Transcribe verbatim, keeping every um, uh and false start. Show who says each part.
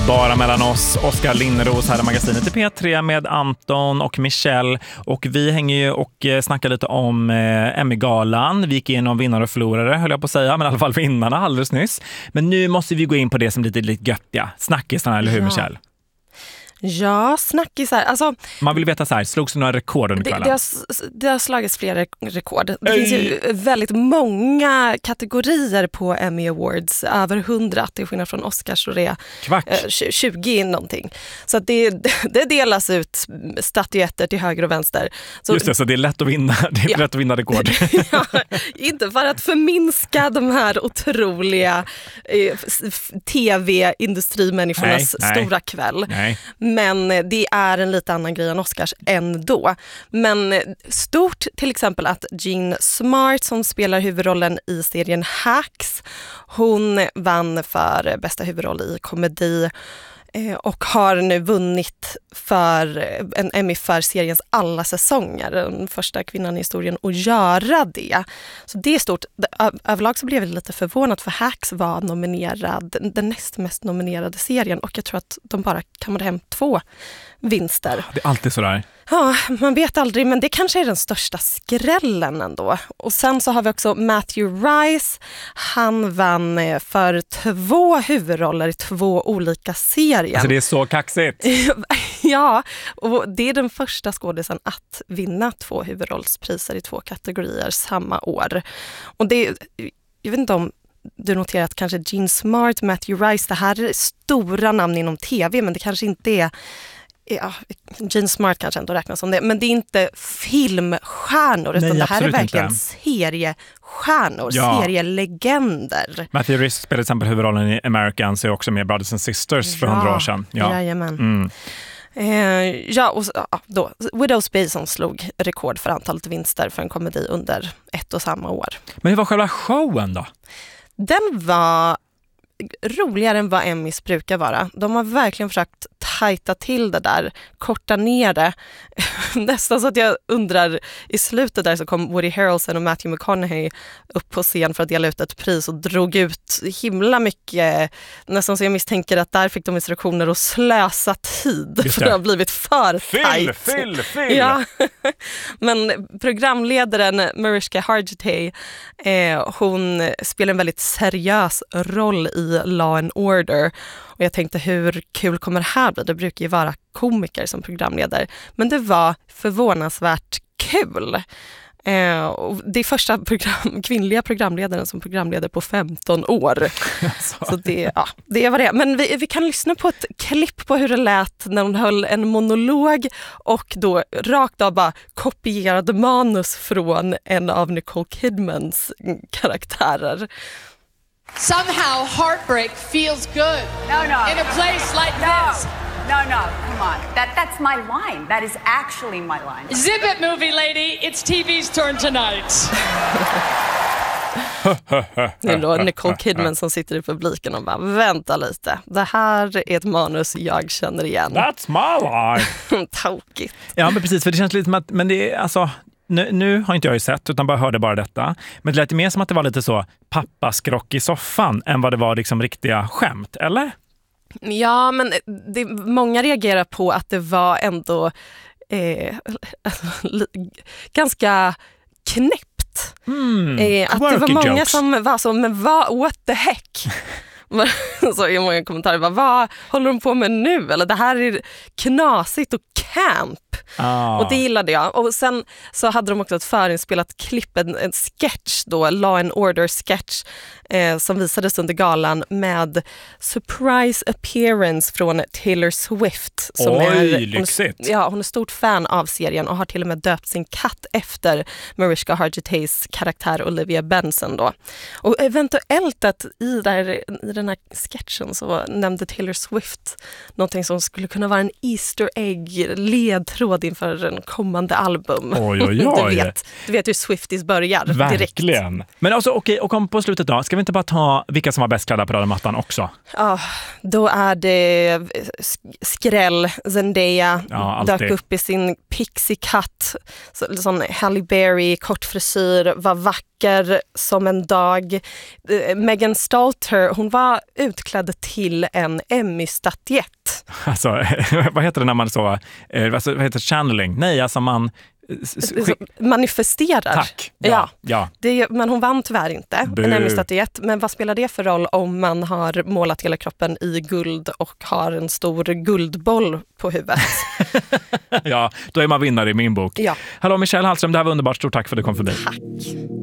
Speaker 1: Bara mellan oss, Oskar Linnros här i magasinet i P tre med Anton och Michelle. Och vi hänger ju och snackar lite om eh, Emmy-galan. Vi gick igenom vinnare och förlorare, höll jag på att säga, men i alla fall vinnarna alldeles nyss. Men nu måste vi gå in på det som lite lite göttiga. Snackisarna, eller hur,
Speaker 2: ja.
Speaker 1: Michelle?
Speaker 2: Ja, snackisar. Alltså,
Speaker 1: man vill veta så här, slogs det några rekord under kvällen?
Speaker 2: Det, det, har, det har slagits flera rekord. Det Öj. finns ju väldigt många kategorier på Emmy Awards. Över hundra, till skillnad från Oscars och det är tjugo någonting. Så att det, det delas ut statyetter till höger och vänster. Så,
Speaker 1: just det, så det är lätt att vinna, det är ja. lätt att vinna rekord.
Speaker 2: Ja, inte för att förminska de här otroliga eh, tv-industrimänniskornas nej, stora nej. kväll.
Speaker 1: Nej.
Speaker 2: Men det är en lite annan grej än Oscars ändå. Men stort till exempel att Jean Smart, som spelar huvudrollen i serien Hacks, hon vann för bästa huvudroll i komedi och har nu vunnit för en Emmy för seriens alla säsonger. Den första kvinnan i historien att göra det. Så det är stort. Överlag så blev jag lite förvånad, för Hacks var nominerad, den näst mest nominerade serien, och jag tror att de bara kammade hem två vinster.
Speaker 1: Det är alltid sådär.
Speaker 2: Ja, man vet aldrig, men det kanske är den största skrällen ändå. Och sen så har vi också Matthew Rice. Han vann för två huvudroller i två olika serier.
Speaker 1: Alltså det är så kaxigt.
Speaker 2: Ja, och det är den första skådisen att vinna två huvudrollspriser i två kategorier samma år. Och det, jag vet inte om du noterar att kanske Jean Smart, Matthew Rice, det här är stora namn inom tv, men det kanske inte är, ja, Jean Smart kanske ändå räknas som det, men det är inte filmstjärnor, utan nej, det här är verkligen inte. seriestjärnor, ja. serielegender.
Speaker 1: Matthew Rice spelar till exempel huvudrollen i Americans, är också med Brothers and Sisters för hundra
Speaker 2: ja.
Speaker 1: år sedan. Ja,
Speaker 2: jajamän.
Speaker 1: Mm.
Speaker 2: Eh, ja, och ja, då Widow's Bay som slog rekord för antalet vinster för en komedi under ett och samma år.
Speaker 1: Men hur var själva showen då?
Speaker 2: Den var roligare än vad Emmys brukar vara. De har verkligen försökt tajta till det där, korta ner det. Nästan så att jag undrar, i slutet där så kom Woody Harrelson och Matthew McConaughey upp på scen för att dela ut ett pris och drog ut himla mycket, nästan så jag misstänker att där fick de instruktioner att slösa tid för att ha blivit för tajt.
Speaker 1: Fyll, fyll, fyll!
Speaker 2: Ja. Men programledaren Mariska Hargitay, eh, hon spelar en väldigt seriös roll i Law and Order. Och jag tänkte, hur kul kommer det här bli? Det brukar ju vara komiker som programledare. Men det var förvånansvärt kul. Eh, och det är första program, kvinnliga programledaren som programleder på femton år. Så det, ja, det var det. Men vi, vi kan lyssna på ett klipp på hur det lät när hon höll en monolog och då rakt av bara kopierade manus från en av Nicole Kidmans karaktärer.
Speaker 3: Somehow heartbreak feels good.
Speaker 4: No, no.
Speaker 3: In a place like
Speaker 4: no.
Speaker 3: this.
Speaker 4: No, no, come on. That that's my line. That is actually my line.
Speaker 3: Zip it, movie lady. It's T V's turn tonight.
Speaker 2: Det är då Nicole Kidman som sitter i publiken och bara, vänta lite. Det här är ett manus jag känner igen.
Speaker 1: That's my line.
Speaker 2: Tokigt.
Speaker 1: Ja, men precis, för det känns lite som att, men det är alltså, nu, nu har inte jag ju sett utan bara hörde bara detta. Men det lät mer som att det var lite så pappaskrock i soffan än vad det var liksom riktiga skämt, eller?
Speaker 2: Ja, men det, många reagerar på att det var ändå eh, alltså, ganska knäppt.
Speaker 1: Mm,
Speaker 2: eh, att det var många
Speaker 1: jokes.
Speaker 2: som var så, men vad, what the heck? Så är många kommentarer, bara, vad håller de på med nu? Eller det här är knasigt och camp.
Speaker 1: Ah.
Speaker 2: Och det gillade jag. Och sen så hade de också ett förinspelat klipp, en, en sketch då, Law and Order sketch eh, som visades under galan med surprise appearance från Taylor Swift. Som
Speaker 1: Oj,
Speaker 2: är,
Speaker 1: lyxigt.
Speaker 2: Hon är, ja, hon är stort fan av serien och har till och med döpt sin katt efter Mariska Hargitays karaktär Olivia Benson då. Och eventuellt att i, där, i den här sketchen så nämnde Taylor Swift någonting som skulle kunna vara en Easter egg ledtråd inför en kommande album.
Speaker 1: Oj, oj, oj.
Speaker 2: Du vet, du vet hur Swifties börjar.
Speaker 1: Verkligen.
Speaker 2: Direkt.
Speaker 1: Men alltså, okej, och kom på slutet då. Ska vi inte bara ta vilka som var bäst klädda på röda mattan också?
Speaker 2: Ja, då är det sk- skräll. Zendaya
Speaker 1: Ja,
Speaker 2: dök
Speaker 1: alltid.
Speaker 2: upp i sin pixie cut, så, sån Halle Berry, kort frisyr, var vacker som en dag. Eh, Megan Stalter, hon var utklädd till en Emmy-statyett.
Speaker 1: Alltså, vad heter det när man så, eh, alltså, vad heter det? Channeling? Nej, alltså man... s- s- skick-
Speaker 2: Manifesterar.
Speaker 1: Tack.
Speaker 2: Ja.
Speaker 1: Ja, ja.
Speaker 2: Det, men hon vann tyvärr inte
Speaker 1: Bu.
Speaker 2: en Emmy-statyett. Men vad spelar det för roll om man har målat hela kroppen i guld och har en stor guldboll på huvudet?
Speaker 1: Ja, då är man vinnare i min bok.
Speaker 2: Ja.
Speaker 1: Hallå Michelle Hallström, det här var underbart. Stort tack för att du kom förbi.
Speaker 2: Tack.